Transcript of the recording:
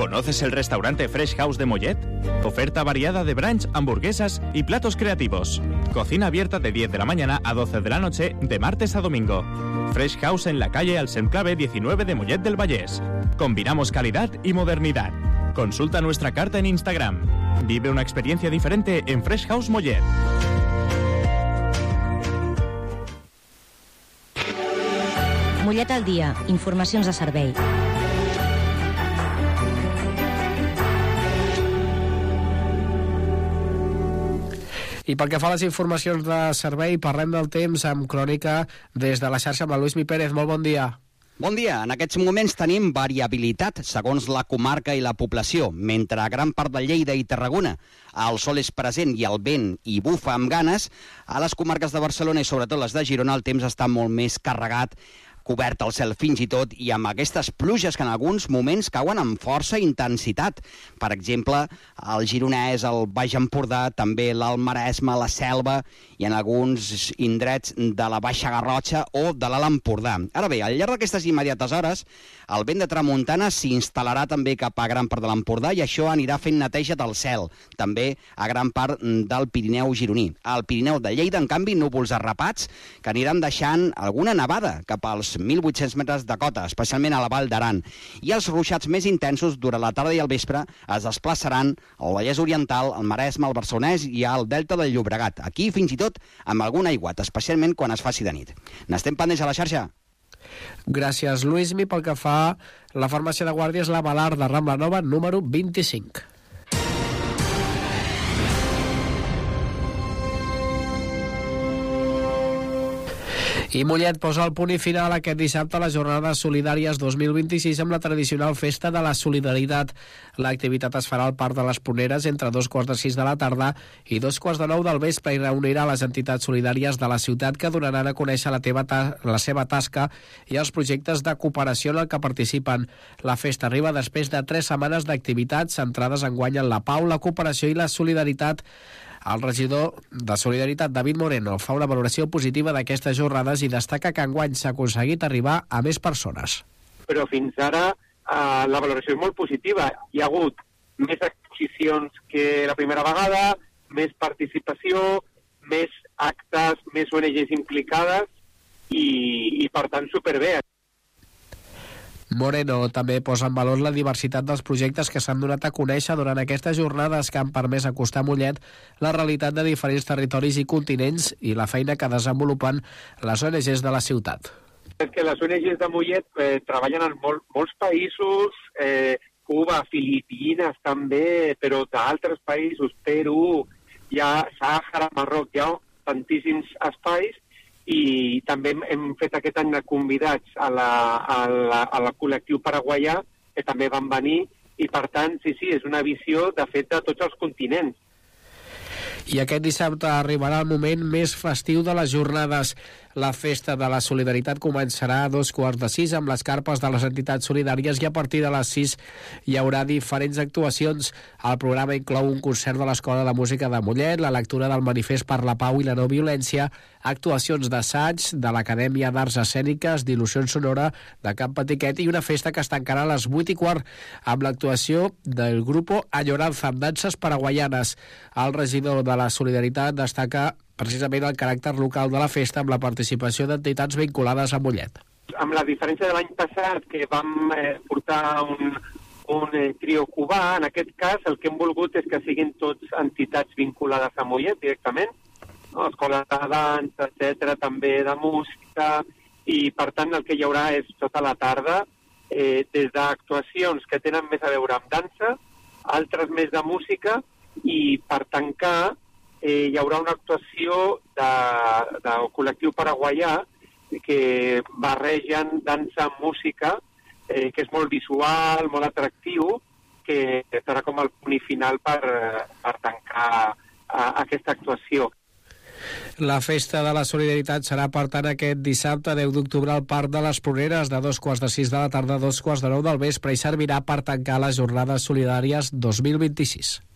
¿Conoces el restaurante Fresh House de Mollet? Oferta variada de brunch, hamburguesas y platos creativos. Cocina abierta de 10 de la mañana a 12 de la noche, de martes a domingo. Fresh House en la calle Alsenclave 19 de Mollet del Vallès. Combinamos calidad y modernidad. Consulta nuestra carta en Instagram. Vive una experiencia diferente en Fresh House Mollet. Mollet al dia. Informacions de servei. I pel que fa a les informacions de servei, parlem del temps amb crònica des de la xarxa amb el Lluís Mi Pérez. Molt bon dia. Bon dia. En aquests moments tenim variabilitat segons la comarca i la població. Mentre a gran part de Lleida i Tarragona el sol és present i el vent hi bufa amb ganes, a les comarques de Barcelona i sobretot les de Girona el temps està molt més carregat, cobert el cel fins i tot, i amb aquestes pluges que en alguns moments cauen amb força intensitat. Per exemple, el Gironès, el Baix Empordà, també l'Alt Maresme, la Selva i en alguns indrets de la Baixa Garrotxa o de l'Alt Empordà. Ara bé, al llarg d'aquestes immediates hores, el vent de tramuntana s'instal·larà també cap a gran part de l'Empordà i això anirà fent neteja del cel, també a gran part del Pirineu gironí. Al Pirineu de Lleida, en canvi, núvols arrapats que aniran deixant alguna nevada cap als 1.800 metres de cota, especialment a la Vall d'Aran. I els ruixats més intensos durant la tarda i el vespre es desplaçaran al Vallès Oriental, al Maresme, al Barcelonès i al Delta del Llobregat. Aquí, fins i tot, amb algun aiguat, especialment quan es faci de nit. N'estem pendents a la xarxa. Gràcies, Lluís Mi. Pel que fa a la farmàcia de guàrdia és la Balar de Rambla Nova, número 25. I Mollet posa el punt i final aquest dissabte a les Jornades Solidàries 2026 amb la tradicional Festa de la Solidaritat. L'activitat es farà al Parc de les Pruneres entre 2:45 de la tarda i 2:45 del vespre i reunirà les entitats solidàries de la ciutat que donaran a conèixer la seva tasca i els projectes de cooperació en el que participen. La festa arriba després de 3 setmanes d'activitats centrades enguany en la pau, la cooperació i la solidaritat. El regidor de Solidaritat, David Moreno, fa una valoració positiva d'aquestes jornades i destaca que enguany s'ha aconseguit arribar a més persones. Però fins ara la valoració és molt positiva. Hi ha hagut més exposicions que la primera vegada, més participació, més actes, més ONGs implicades i per tant, superbé. Moreno també posa en valor la diversitat dels projectes que s'han donat a conèixer durant aquestes jornades que han permès acostar a Mollet la realitat de diferents territoris i continents i la feina que desenvolupen les ONGs de la ciutat. És que les ONGs de Mollet treballen en molts països, Cuba, Filipines també, però d'altres països, Perú, hi ha Sàhara, Marroc, hi ha tantíssims espais. I també hem fet aquest any de convidats a la col·lectiu paraguaià, que també van venir, i per tant, sí, és una visió, de fet, de tots els continents. I aquest dissabte arribarà el moment més festiu de les jornades. La Festa de la Solidaritat començarà a 5:45 amb les carpes de les entitats solidàries i a partir de les 6 hi haurà diferents actuacions. El programa inclou un concert de l'Escola de Música de Mollet, la lectura del Manifest per la Pau i la No Violència, actuacions d'assaig de l'Acadèmia d'Arts Escèniques, d'il·lusió sonora, de Camp Patiquet i una festa que es tancarà a les 8:15 amb l'actuació del grupo Añoranza amb danses paraguaianes. El regidor de la Solidaritat destaca precisament el caràcter local de la festa amb la participació d'entitats vinculades a Mollet. Amb la diferència de l'any passat, que vam portar un trio cubà, en aquest cas el que hem volgut és que siguin tots entitats vinculades a Mollet directament, no? Escoles de dansa, etc., també de música, i per tant el que hi haurà és tota la tarda, des d'actuacions que tenen més a veure amb dansa, altres més de música, i per tancar hi haurà una actuació del col·lectiu paraguaià que barregen dansa amb música, que és molt visual, molt atractiu, que serà com el punt final per tancar aquesta actuació. La Festa de la Solidaritat serà, per tant, aquest dissabte 10 d'octubre al Parc de les Pruneres de 2:45 de la tarda a 2:15 del vespre i servirà per tancar les Jornades Solidàries 2026.